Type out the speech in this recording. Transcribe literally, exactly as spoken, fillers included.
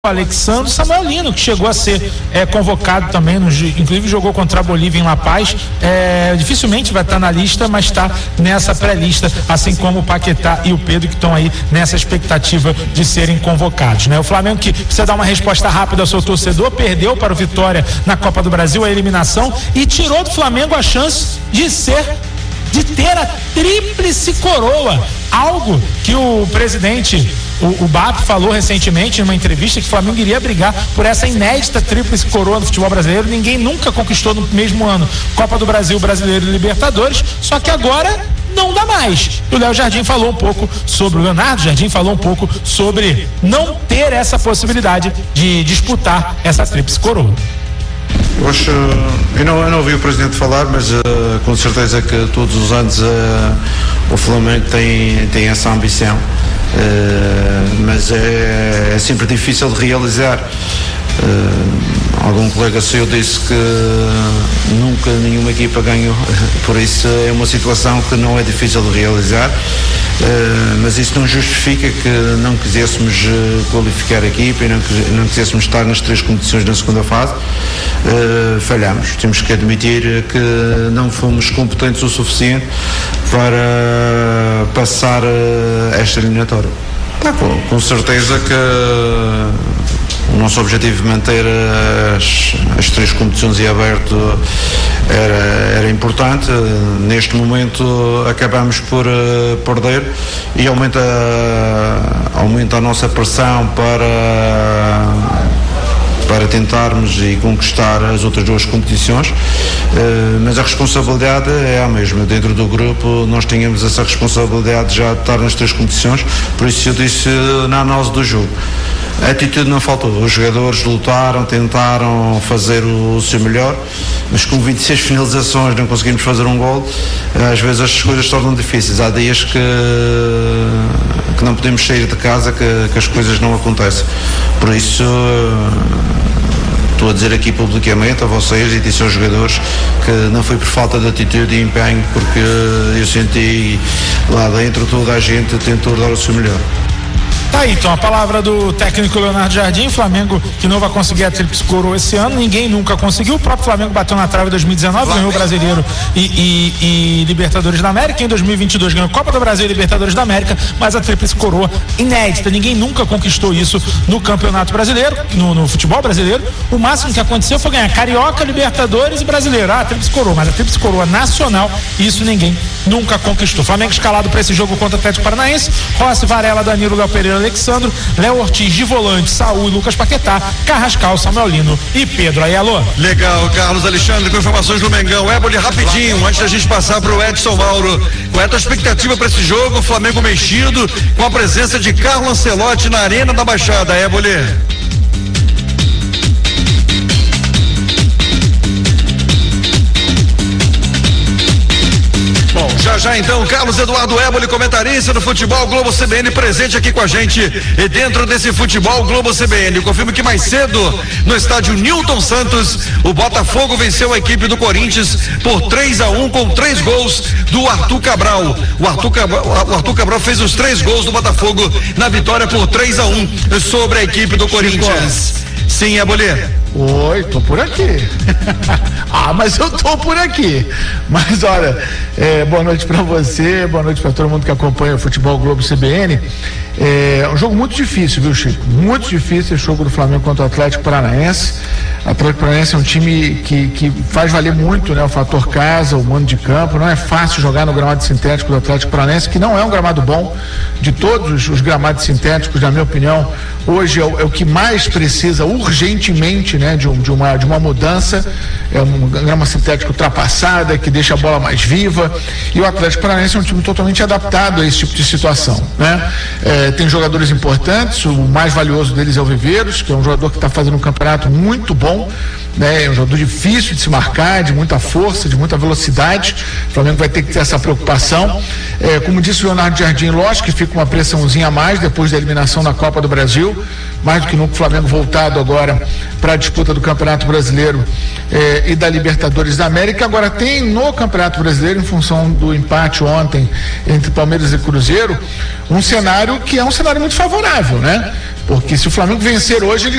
Alexandre Samuel Lino, que chegou a ser é, convocado também, no, inclusive jogou contra a Bolívia em La Paz, é, dificilmente vai estar na lista, mas está nessa pré-lista, assim como o Paquetá e o Pedro, que estão aí nessa expectativa de serem convocados, né? O Flamengo, que precisa dar uma resposta rápida ao seu torcedor, perdeu para o Vitória na Copa do Brasil a eliminação e tirou do Flamengo a chance de ser de ter a tríplice coroa, algo que o presidente O, o B A P falou recentemente em uma entrevista que o Flamengo iria brigar por essa inédita tríplice coroa do futebol brasileiro. Ninguém nunca conquistou no mesmo ano Copa do Brasil, Brasileiro e Libertadores, só que agora não dá mais. O Léo Jardim falou um pouco sobre, o Leonardo Jardim falou um pouco sobre não ter essa possibilidade de disputar essa tríplice coroa. Eu acho, eu não, eu não ouvi o presidente falar, mas uh, com certeza que todos os anos uh, o Flamengo tem, tem essa ambição. Uh, mas é, é sempre difícil de realizar. Uh, algum colega seu disse que nunca nenhuma equipa ganhou, por isso é uma situação que não é difícil de realizar, uh, mas isso não justifica que não quiséssemos qualificar a equipa e não, não quiséssemos estar nas três competições na segunda fase. Uh, falhamos, temos que admitir que não fomos competentes o suficiente para passar uh, esta eliminatória. Tá, com, com certeza que o nosso objetivo de manter as, as três competições em aberto era, era importante. Neste momento acabamos por uh, perder e aumenta, aumenta a nossa pressão para para tentarmos e conquistar as outras duas competições, uh, mas a responsabilidade é a mesma. Dentro do grupo nós tínhamos essa responsabilidade já de estar nas três competições, por isso eu disse na análise do jogo. A atitude não faltou, os jogadores lutaram, tentaram fazer o, o seu melhor, mas com vinte e seis finalizações não conseguimos fazer um gol. Às vezes as coisas tornam difíceis, há dias que, que não podemos sair de casa, que, que as coisas não acontecem, por isso estou a dizer aqui publicamente a vocês e disse aos jogadores que não foi por falta de atitude e empenho, porque eu senti lá dentro toda a gente tentou dar o seu melhor. Tá aí, então, a palavra do técnico Leonardo Jardim. Flamengo que não vai conseguir a tríplice coroa esse ano, ninguém nunca conseguiu. O próprio Flamengo bateu na trave em dois mil e dezenove, Flamengo. Ganhou o Brasileiro e, e, e Libertadores da América. Em dois mil e vinte e dois ganhou Copa do Brasil e Libertadores da América, mas a tríplice coroa inédita, ninguém nunca conquistou isso no Campeonato Brasileiro, no, no futebol brasileiro. O máximo que aconteceu foi ganhar Carioca, Libertadores e Brasileiro. Ah, a tríplice coroa, mas a tríplice coroa nacional, isso ninguém nunca conquistou. Flamengo escalado para esse jogo contra o Atlético Paranaense: Rossi, Varela, Danilo, Léo Pereira, Alexandro, Léo Ortiz de volante, Saúl e Lucas Paquetá, Carrascal, Samuel Lino e Pedro Aiello. Legal, Carlos Alexandre, com informações do Mengão. Éboli, rapidinho, antes da gente passar pro Edson Mauro, qual é a tua expectativa para esse jogo? O Flamengo mexido, com a presença de Carlo Ancelotti na Arena da Baixada, Éboli. Já já então, Carlos Eduardo Éboli, comentarista do Futebol Globo C B N, presente aqui com a gente e dentro desse Futebol Globo C B N. Eu confirmo que mais cedo, no estádio Newton Santos, o Botafogo venceu a equipe do Corinthians por três a um com três gols do Arthur Cabral. O Arthur Cabral, o Arthur Cabral fez os três gols do Botafogo na vitória por três a um sobre a equipe do Corinthians. Sim, Éboli. Oi, tô por aqui. Ah, mas eu tô por aqui. Mas olha, é, boa noite pra você, boa noite pra todo mundo que acompanha o Futebol Globo C B N. É um jogo muito difícil, viu, Chico? Muito difícil esse jogo do Flamengo contra o Atlético Paranaense. O Atlético Paranaense é um time que, que faz valer muito, né? O fator casa, o mando de campo. Não é fácil jogar no gramado sintético do Atlético Paranaense, que não é um gramado bom. De todos os gramados sintéticos, na minha opinião, hoje é o, é o que mais precisa urgentemente, né, de, um, de, uma, de uma mudança. É um grama sintético ultrapassada, que deixa a bola mais viva, e o Atlético Paranaense é um time totalmente adaptado a esse tipo de situação, né? É, tem jogadores importantes, o mais valioso deles é o Viveiros, que é um jogador que está fazendo um campeonato muito bom, né? É um jogador difícil de se marcar, de muita força, de muita velocidade. O Flamengo vai ter que ter essa preocupação. É, como disse o Leonardo Jardim, lógico que fica uma pressãozinha a mais depois da eliminação da Copa do Brasil, mais do que nunca o Flamengo voltado agora para a disputa do Campeonato Brasileiro eh, e da Libertadores da América. Agora tem no Campeonato Brasileiro, em função do empate ontem entre Palmeiras e Cruzeiro, um cenário que é um cenário muito favorável, né? Porque se o Flamengo vencer hoje, ele